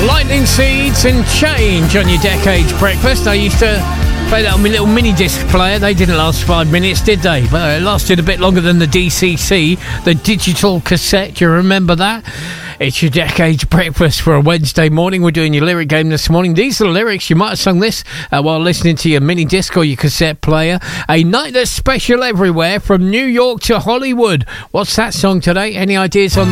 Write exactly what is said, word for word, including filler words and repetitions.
Lightning Seeds and Change on your Decades Breakfast. I used to play that on my little mini disc player. They didn't last five minutes, did they? But it lasted a bit longer than the D C C, the digital cassette. Do you remember that? It's your Decades Breakfast for a Wednesday morning. We're doing your lyric game this morning. These are the lyrics. You might have sung this uh, while listening to your mini disc or your cassette player. A night that's special everywhere, from New York to Hollywood. What's that song today? Any ideas on